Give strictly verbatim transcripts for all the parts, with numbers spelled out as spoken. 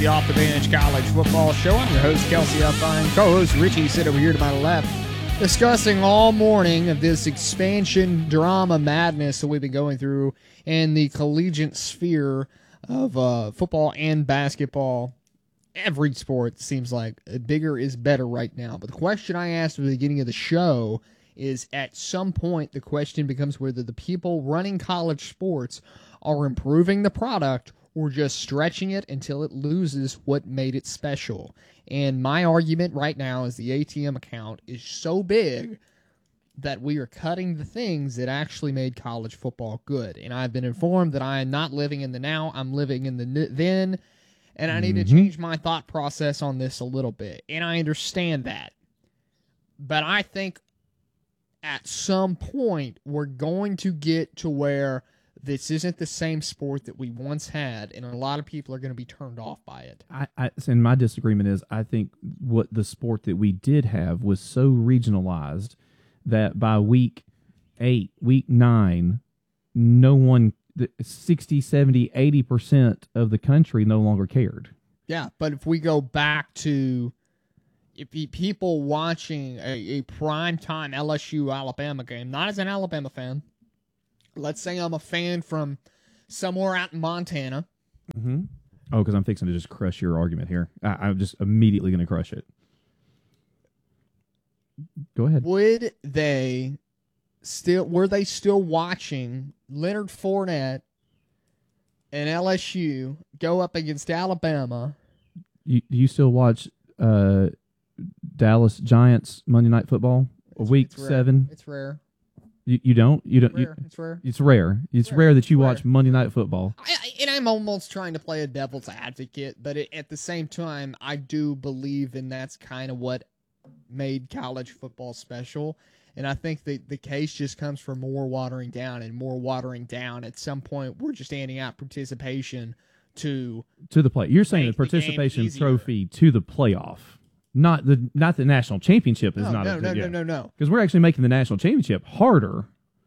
the Off the Bench College Football Show. I'm your host, Kelsey Upine. Co-host Richie sit over here to my left, discussing all morning of this expansion drama madness that we've been going through in the collegiate sphere of uh, football and basketball. Every sport seems like bigger is better right now. But the question I asked at the beginning of the show is, at some point, the question becomes whether the people running college sports are improving the product or just stretching it until it loses what made it special. And my argument right now is the A T M account is so big that we are cutting the things that actually made college football good. And I've been informed that I am not living in the now, I'm living in the then, and I need mm-hmm. to change my thought process on this a little bit. And I understand that. But I think at some point we're going to get to where this isn't the same sport that we once had, and a lot of people are going to be turned off by it. I, I, and my disagreement is, I think what the sport that we did have was so regionalized that by week eight, week nine, no one, sixty, seventy, eighty percent of the country no longer cared. Yeah, but if we go back to if people watching a, a primetime L S U-Alabama game, not as an Alabama fan, let's say I'm a fan from somewhere out in Montana. Mm-hmm. Oh, because I'm fixing to just crush your argument here. I, I'm just immediately going to crush it. Go ahead. Would they still, were they still watching Leonard Fournette and L S U go up against Alabama? You, you still watch uh, Dallas Giants Monday Night Football? It's, week it's seven? It's rare. You, you don't? You don't? It's rare. You, it's rare. It's rare. It's rare. rare that you rare. watch Monday Night Football. I, and I'm almost trying to play a devil's advocate, but it, at the same time, I do believe, and that's kind of what made college football special. And I think the, the case just comes from more watering down and more watering down. At some point, we're just handing out participation to to the play. You're saying the participation the trophy to the playoff. Not the not the national championship is no, not no, a no, yeah. no, no, no. Because we're actually making the national championship harder.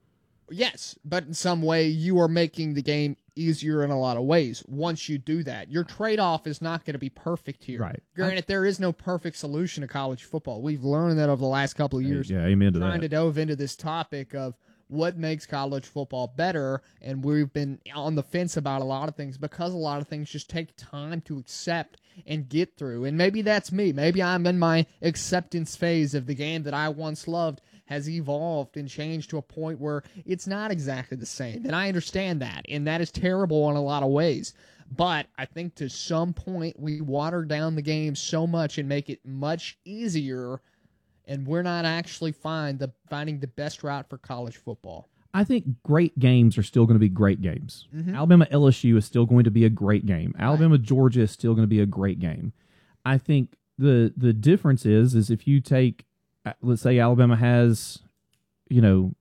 Yes, but in some way you are making the game easier in a lot of ways. Once you do that, your trade-off is not going to be perfect here. Right. Granted, there is no perfect solution to college football. We've learned that over the last couple of years. Yeah, amen to that. Trying to delve into this topic of what makes college football better, and we've been on the fence about a lot of things because a lot of things just take time to accept and get through. And maybe that's me. Maybe I'm in my acceptance phase of the game that I once loved has evolved and changed to a point where it's not exactly the same. And I understand that, and that is terrible in a lot of ways. But I think to some point we water down the game so much and make it much easier, and we're not actually find the, finding the best route for college football. I think great games are still going to be great games. Mm-hmm. Alabama L S U is still going to be a great game. Alabama right. Georgia is still going to be a great game. I think the the difference is is if you take, let's say Alabama has, you know,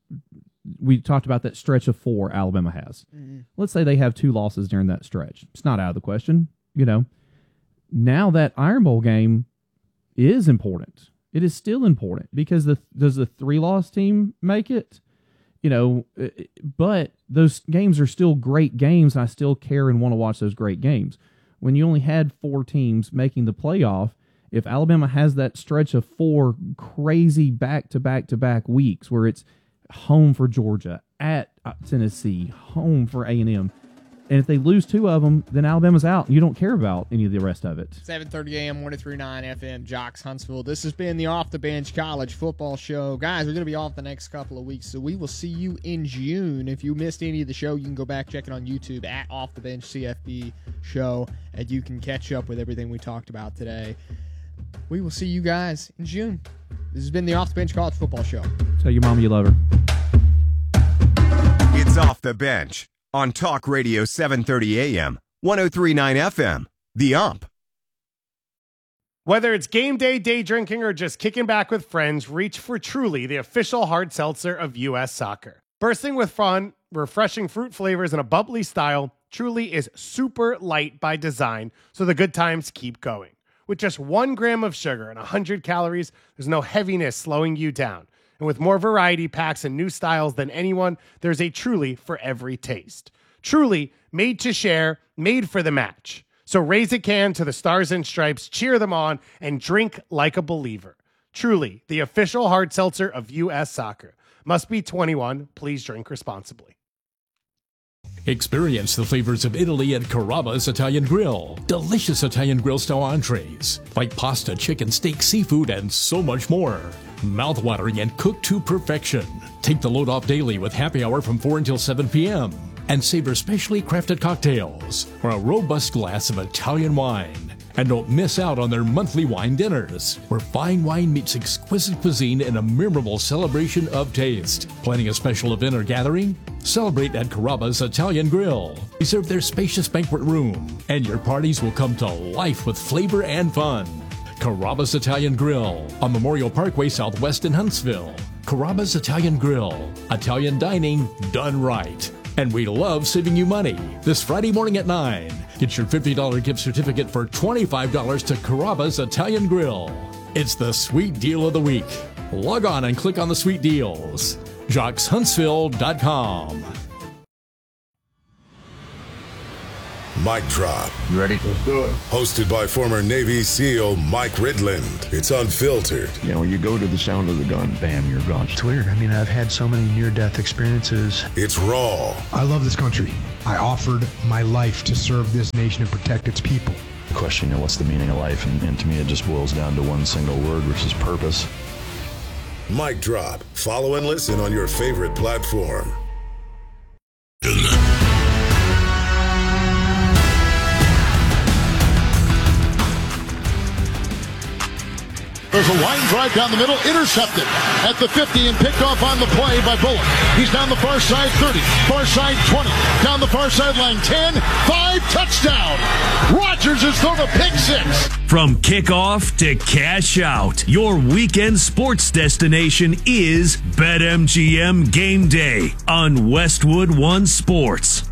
we talked about that stretch of four Alabama has. Mm-hmm. Let's say they have two losses during that stretch. It's not out of the question, you know. Now that Iron Bowl game is important. It is still important because the does the three-loss team make it? You know, but those games are still great games, and I still care and want to watch those great games. When you only had four teams making the playoff, if Alabama has that stretch of four crazy back-to-back-to-back weeks where it's home for Georgia, at Tennessee, home for A and M, and if they lose two of them, then Alabama's out, and you don't care about any of the rest of it. seven thirty a.m., one oh three point nine F M, Jocks, Huntsville. This has been the Off the Bench College Football Show. Guys, we're going to be off the next couple of weeks, so we will see you in June. If you missed any of the show, you can go back, check it on YouTube, at Off the Bench C F B Show, and you can catch up with everything we talked about today. We will see you guys in June. This has been the Off the Bench College Football Show. Tell your mom you love her. It's Off the Bench on Talk Radio seven thirty a.m., one oh three point nine F M, The Ump. Whether it's game day, day drinking, or just kicking back with friends, reach for Truly, the official hard seltzer of U S Soccer. Bursting with fun, refreshing fruit flavors, and a bubbly style, Truly is super light by design, so the good times keep going. With just one gram of sugar and one hundred calories, there's no heaviness slowing you down. And with more variety packs and new styles than anyone, there's a Truly for every taste. Truly, made to share, made for the match. So raise a can to the Stars and Stripes, cheer them on, and drink like a believer. Truly, the official hard seltzer of U S Soccer. Must be twenty-one. Please drink responsibly. Experience the flavors of Italy at Carrabba's Italian Grill. Delicious Italian grill style entrees like pasta, chicken, steak, seafood, and so much more. Mouth-watering and cooked to perfection. Take the load off daily with happy hour from four until seven p.m. and savor specially crafted cocktails or a robust glass of Italian wine. And don't miss out on their monthly wine dinners, where fine wine meets exquisite cuisine in a memorable celebration of taste. Planning a special event or gathering? Celebrate at Carrabba's Italian Grill. Reserve their spacious banquet room, and your parties will come to life with flavor and fun. Carrabba's Italian Grill on Memorial Parkway Southwest in Huntsville. Carrabba's Italian Grill. Italian dining done right. And we love saving you money. This Friday morning at nine, get your fifty dollars gift certificate for twenty-five dollars to Carrabba's Italian Grill. It's the sweet deal of the week. Log on and click on the sweet deals. Jocks Huntsville dot com. Mic Drop. You ready? Let's do it. Hosted by former Navy SEAL Mike Ridland. It's unfiltered. You know, when you go to the sound of the gun, bam, you're gone. It's weird. I mean, I've had so many near-death experiences. It's raw. I love this country. I offered my life to serve this nation and protect its people. The question, you know, what's the meaning of life? And, and to me, it just boils down to one single word, which is purpose. Mic Drop. Follow and listen on your favorite platform. There's a line drive down the middle, intercepted at the fifty and picked off on the play by Bullock. He's down the far side thirty, far side twenty, down the far sideline ten, five, touchdown. Rodgers has thrown a pick six. From kickoff to cash out, your weekend sports destination is BetMGM Game Day on Westwood One Sports.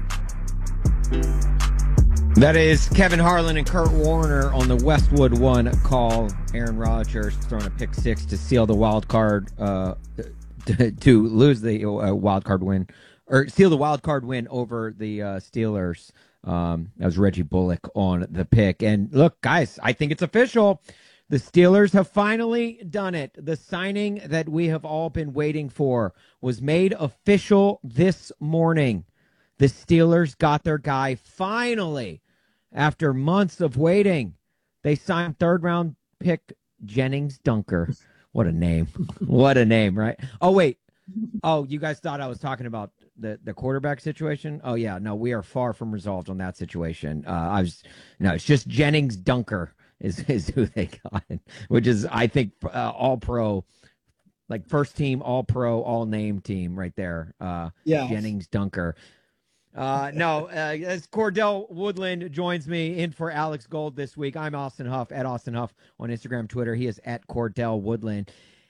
That is Kevin Harlan and Kurt Warner on the Westwood One call. Aaron Rodgers throwing a pick six to seal the wild card, uh, to, to lose the uh, wild card win, or steal the wild card win over the uh, Steelers. Um, that was Reggie Bullock on the pick. And look, guys, I think it's official. The Steelers have finally done it. The signing that we have all been waiting for was made official this morning. The Steelers got their guy finally. After months of waiting, they signed third-round pick Jennings Dunker. What a name. What a name, right? Oh, wait. Oh, you guys thought I was talking about the, the quarterback situation? Oh, yeah. No, we are far from resolved on that situation. Uh, I was No, it's just Jennings Dunker is, is who they got, which is, I think, uh, all-pro, like first-team, all-pro, all-name team right there. Uh, yeah. Jennings Dunker. Uh, no, uh, as Cordell Woodland joins me in for Alex Gold this week. I'm Austin Huff, at Austin Huff on Instagram, Twitter. He is at Cordell Woodland.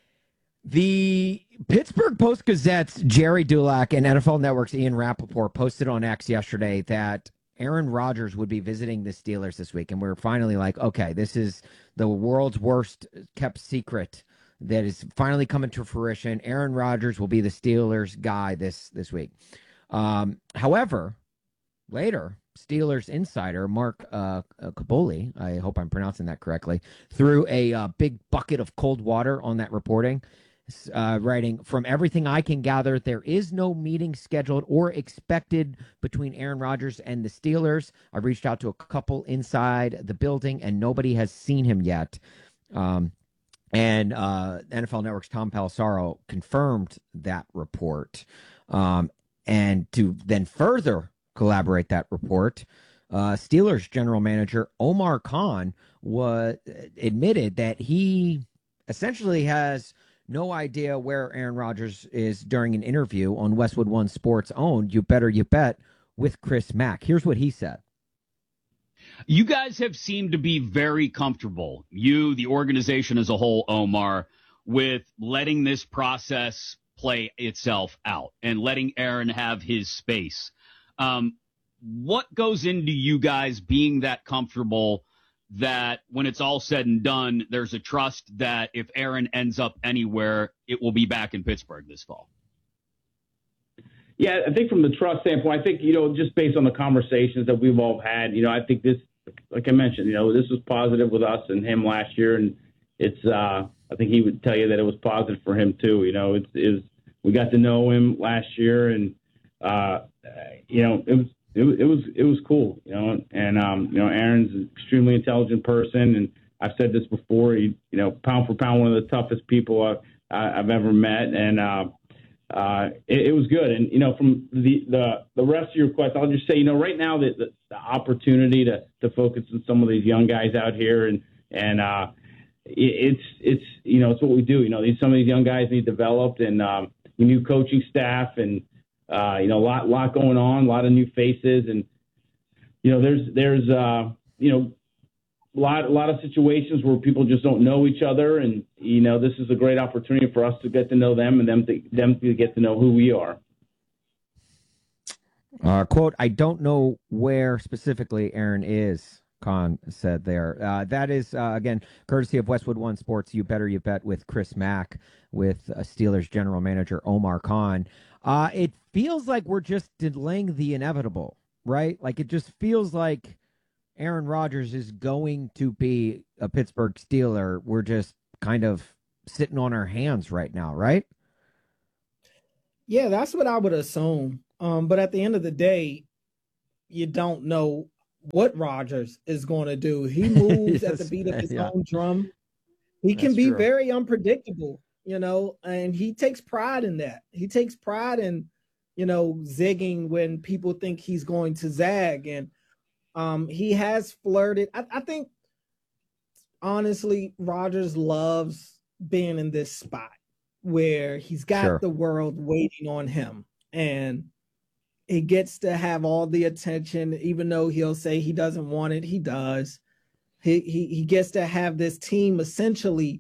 The Pittsburgh Post-Gazette's Jerry Dulac and N F L Network's Ian Rappaport posted on X yesterday that Aaron Rodgers would be visiting the Steelers this week. And we're finally like, okay, this is the world's worst kept secret that is finally coming to fruition. Aaron Rodgers will be the Steelers guy this, this week. Um, however, later, Steelers insider Mark uh, Kaboly, I hope I'm pronouncing that correctly, threw a uh, big bucket of cold water on that reporting, uh, writing, "From everything I can gather, there is no meeting scheduled or expected between Aaron Rodgers and the Steelers. I reached out to a couple inside the building, and nobody has seen him yet." Um, and uh, N F L Network's Tom Pelissero confirmed that report. Um, And to then further collaborate that report, uh, Steelers general manager Omar Khan was admitted that he essentially has no idea where Aaron Rodgers is during an interview on Westwood One Sports owned You Better You Bet with Chris Mack. Here's what he said. You guys have seemed to be very comfortable, you, the organization as a whole, Omar, with letting this process play itself out and letting Aaron have his space. Um, what goes into you guys being that comfortable that when it's all said and done, there's a trust that if Aaron ends up anywhere, it will be back in Pittsburgh this fall? Yeah, I think from the trust standpoint, I think, you know, just based on the conversations that we've all had, you know, I think this like I mentioned, you know, this was positive with us and him last year, and it's uh, I think he would tell you that it was positive for him too. You know, it's is we got to know him last year, and uh, you know, it was it, was- it was it was cool. You know, and um, you know, Aaron's an extremely intelligent person, and I've said this before. He, you know, pound for pound, one of the toughest people I've, I've ever met, and uh, uh, it, it was good. And you know, from the, the the rest of your question, I'll just say, you know, right now the, the, the opportunity to to focus on some of these young guys out here, and and uh, it, it's it's you know, it's what we do. You know, these some of these young guys need developed, and um, new coaching staff, and uh, you know, a lot lot going on, a lot of new faces, and you know, there's there's uh, you know. A lot, a lot of situations where people just don't know each other, and you know, this is a great opportunity for us to get to know them, and them to them to get to know who we are. Uh, quote, I don't know where specifically Aaron is, Khan said there. Uh, that is, uh, again, courtesy of Westwood One Sports, You Better You Bet with Chris Mack, with uh, Steelers general manager Omar Khan. Uh, it feels like we're just delaying the inevitable, right? Like, it just feels like Aaron Rodgers is going to be a Pittsburgh Steeler. We're just kind of sitting on our hands right now, right? Yeah, that's what I would assume. Um, but at the end of the day, you don't know what Rodgers is going to do. He moves Yes, at the beat of his yeah. own drum. He can That's be true. very unpredictable, you know, and he takes pride in that. He takes pride in, you know, zigging when people think he's going to zag. And um, he has flirted. I, I think, honestly, Rodgers loves being in this spot where he's got Sure. the world waiting on him, and he gets to have all the attention, even though he'll say he doesn't want it. He does. He he he gets to have this team essentially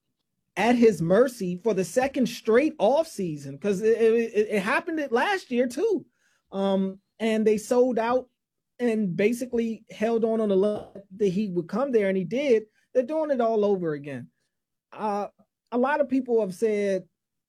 at his mercy for the second straight off season, because it, it, it happened it last year too, um, and they sold out and basically held on on the love that he would come there, and he did. They're doing it all over again. Uh, a lot of people have said,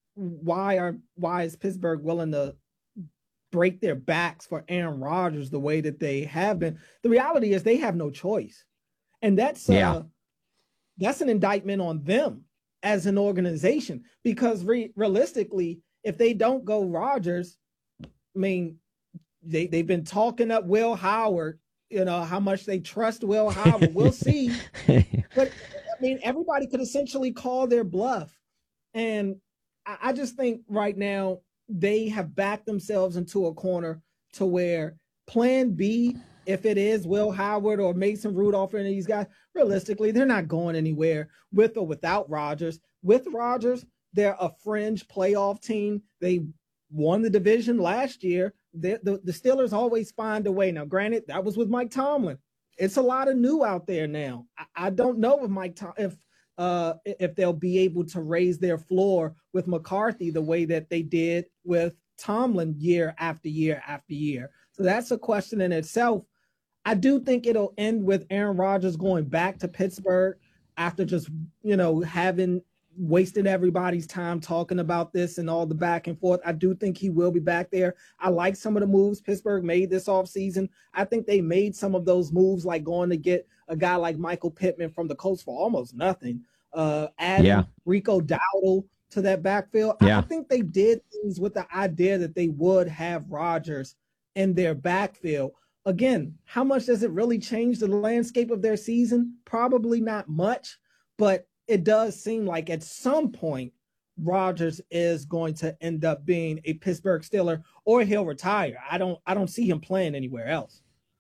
why are why is Pittsburgh willing to break their backs for Aaron Rodgers the way that they have been? The reality is they have no choice, and that's uh, Yeah. that's an indictment on them as an organization, because re- realistically, if they don't go Rodgers, I mean, they they've been talking up Will Howard. You know how much they trust Will Howard. We'll see. But I mean, everybody could essentially call their bluff. And I, I just think right now they have backed themselves into a corner to where plan B, if it is Will Howard or Mason Rudolph or any of these guys, realistically, they're not going anywhere with or without Rodgers. With Rodgers, they're a fringe playoff team. They won the division last year. The, the, the Steelers always find a way. Now, granted, that was with Mike Tomlin. It's a lot of new out there now. I, I don't know if Mike Tom, if uh, if they'll be able to raise their floor with McCarthy the way that they did with Tomlin year after year after year. So that's a question in itself. I do think it'll end with Aaron Rodgers going back to Pittsburgh after just, you know, having wasted everybody's time talking about this and all the back and forth. I do think he will be back there. I like some of the moves Pittsburgh made this offseason. I think they made some of those moves, like going to get a guy like Michael Pittman from the Colts for almost nothing. Uh, adding Yeah. Rico Dowdle to that backfield. I- Yeah. I think they did things with the idea that they would have Rodgers in their backfield. Again, how much does it really change the landscape of their season? Probably not much, but it does seem like at some point Rodgers is going to end up being a Pittsburgh Steeler, or he'll retire. I don't I don't see him playing anywhere else.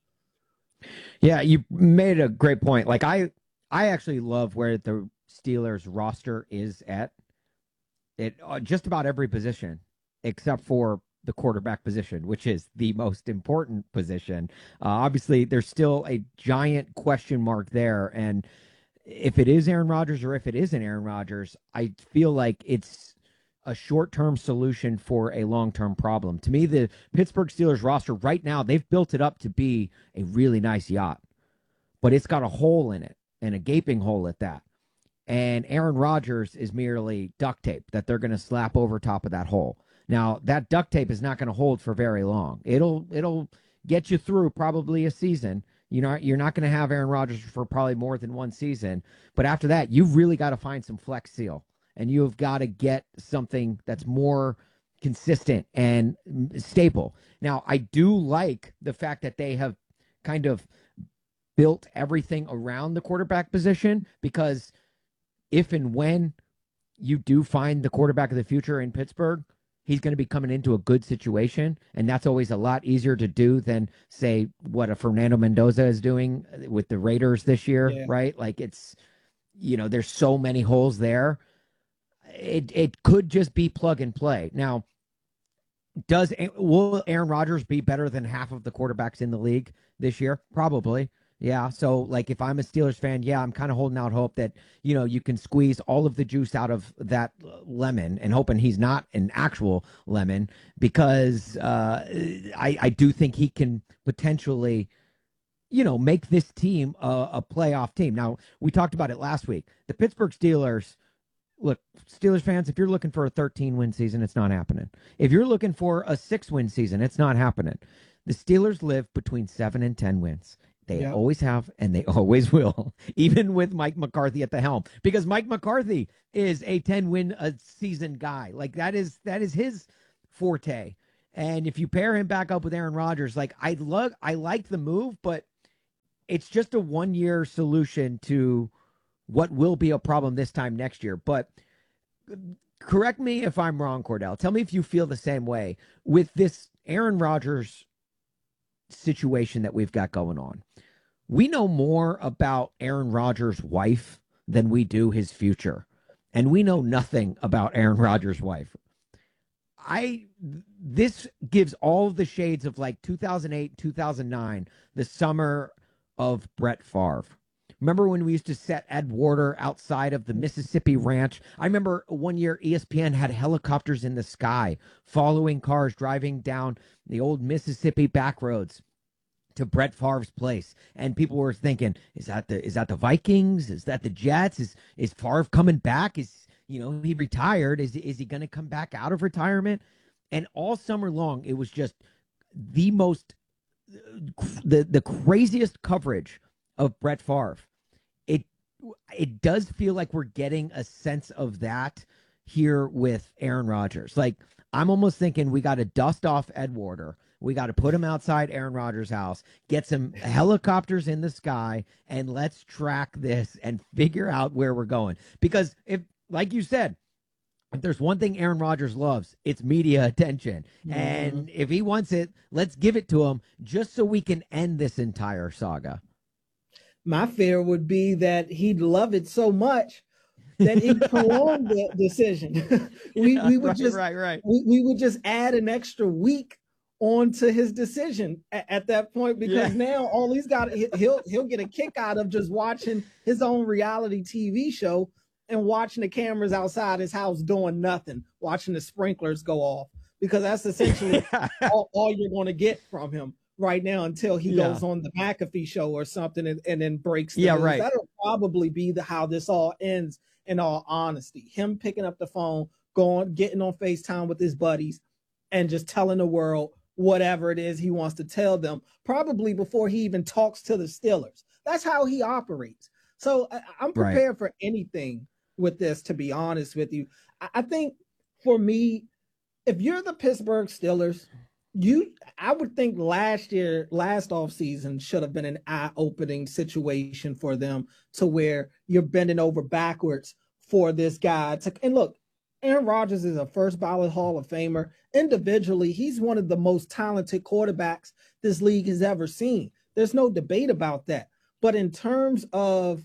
Yeah, you made a great point. Like I, I actually love where the Steelers roster is at. It uh, just about every position except for the quarterback position, which is the most important position. Uh, obviously, there's still a giant question mark there, and if it is Aaron Rodgers or if it isn't Aaron Rodgers, I feel like it's a short-term solution for a long-term problem. To me, the Pittsburgh Steelers roster right now, they've built it up to be a really nice yacht, but it's got a hole in it, and a gaping hole at that. And Aaron Rodgers is merely duct tape that they're going to slap over top of that hole. Now, that duct tape is not going to hold for very long. It'll it'll get you through probably a season. You know, you're not going to have Aaron Rodgers for probably more than one season. But after that, you've really got to find some flex seal, and you've got to get something that's more consistent and stable. Now, I do like the fact that they have kind of built everything around the quarterback position, because if and when you do find the quarterback of the future in Pittsburgh, he's going to be coming into a good situation, and that's always a lot easier to do than, say, what a Fernando Mendoza is doing with the Raiders this year, yeah. right? Like, it's, you know, there's so many holes there. It it could just be plug and play. Now, does will Aaron Rodgers be better than half of the quarterbacks in the league this year? Probably. Yeah. So, like, if I'm a Steelers fan, yeah, I'm kind of holding out hope that, you know, you can squeeze all of the juice out of that lemon, and hoping he's not an actual lemon, because uh, I, I do think he can potentially, you know, make this team a, a playoff team. Now, we talked about it last week. The Pittsburgh Steelers, look, Steelers fans, if you're looking for a thirteen-win season, it's not happening. If you're looking for a six-win season, it's not happening. The Steelers live between seven and ten wins. They yep. always have, and they always will, even with Mike McCarthy at the helm, because Mike McCarthy is a ten-win a season guy. Like, that is that is his forte. And if you pair him back up with Aaron Rodgers, like, I love, I like the move, but it's just a one-year solution to what will be a problem this time next year. But correct me if I'm wrong, Cordell. Tell me if you feel the same way with this Aaron Rodgers situation that we've got going on. We know more about Aaron Rodgers' wife than we do his future, and we know nothing about Aaron Rodgers' wife. I this gives all of the shades of like two thousand eight, two thousand nine, the summer of Brett Favre. Remember when we used to set Ed Warder outside of the Mississippi Ranch? I remember one year E S P N had helicopters in the sky following cars driving down the old Mississippi back roads to Brett Favre's place, and people were thinking, is that the is that the Vikings? Is that the Jets? Is is Favre coming back? Is, you know, he retired? Is is he going to come back out of retirement? And all summer long, it was just the most the the craziest coverage of Brett Favre. It it does feel like we're getting a sense of that here with Aaron Rodgers. Like, I'm almost thinking we got to dust off Ed Warder. We got to put him outside Aaron Rodgers' house, get some helicopters in the sky, and let's track this and figure out where we're going. Because if, like you said, if there's one thing Aaron Rodgers loves, it's media attention. Mm-hmm. And if he wants it, let's give it to him just so we can end this entire saga. My fear would be that he'd love it so much that it prolonged the decision. we, yeah, we would right, just right, right. We, we would just add an extra week onto his decision at, at that point, because yeah. now all he's got, he'll he'll get a kick out of just watching his own reality T V show and watching the cameras outside his house doing nothing, watching the sprinklers go off, because that's essentially all, all you're going to get from him right now until he yeah. goes on the McAfee show or something and, and then breaks the yeah, news. right. That'll probably be the how this all ends, in all honesty. Him picking up the phone, going, getting on FaceTime with his buddies, and just telling the world whatever it is he wants to tell them, probably before he even talks to the Steelers. That's how he operates. So I, I'm prepared right. for anything with this, to be honest with you. I, I think for me, if you're the Pittsburgh Steelers, you, I would think last year, last offseason should have been an eye-opening situation for them, to where you're bending over backwards for this guy to, and look, Aaron Rodgers is a first ballot Hall of Famer. Individually, he's one of the most talented quarterbacks this league has ever seen. There's no debate about that. But in terms of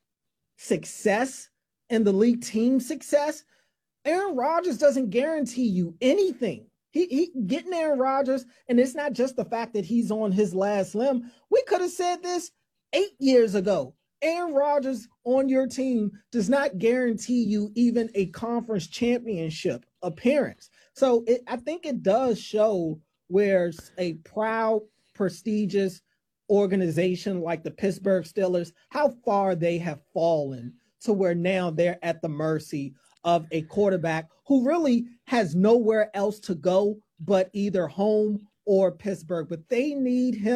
success and the league team success, Aaron Rodgers doesn't guarantee you anything. He, he getting Aaron Rodgers, and it's not just the fact that he's on his last limb. We could have said this eight years ago. Aaron Rodgers on your team does not guarantee you even a conference championship appearance. So it, I think it does show where a proud, prestigious organization like the Pittsburgh Steelers, how far they have fallen to where now they're at the mercy of a quarterback who really has nowhere else to go but either home or Pittsburgh. But they need him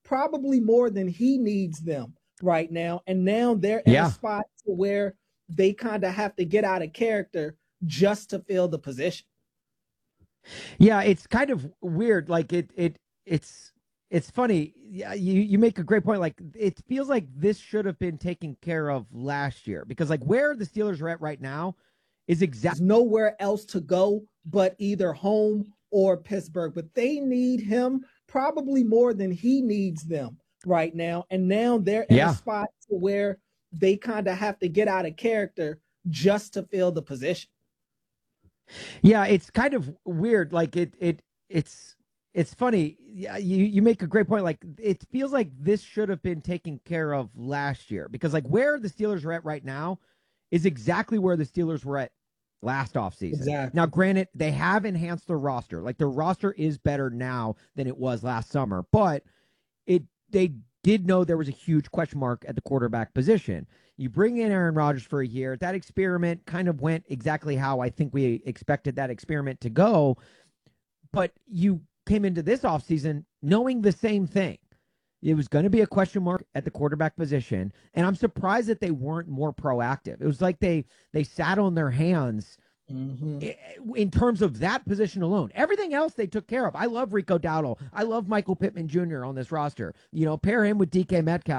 probably more than he needs them right now. And now they're in Yeah. a spot to where they kind of have to get out of character just to fill the position. Yeah, it's kind of weird. Like it, it, it's, it's funny. Yeah, you you make a great point. Like it feels like this should have been taken care of last year because like where the Steelers are at right now is exactly nowhere else to go but either home or Pittsburgh. But they need him probably more than he needs them right now. And now they're in Yeah. a spot to where they kind of have to get out of character just to fill the position. Yeah, it's kind of weird. Like it, it, it's, it's funny. Yeah, you you make a great point. Like it feels like this should have been taken care of last year because like where the Steelers are at right now is exactly where the Steelers were at last offseason. Exactly. Now, granted, they have enhanced their roster. Like their roster is better now than it was last summer, but it they did know there was a huge question mark at the quarterback position. You bring in Aaron Rodgers for a year. That experiment kind of went exactly how I think we expected that experiment to go. But you came into this offseason knowing the same thing. It was going to be a question mark at the quarterback position. And I'm surprised that they weren't more proactive. It was like they they sat on their hands mm-hmm. in terms of that position alone. Everything else they took care of. I love Rico Dowdle. I love Michael Pittman Junior on this roster. You know, pair him with D K Metcalf.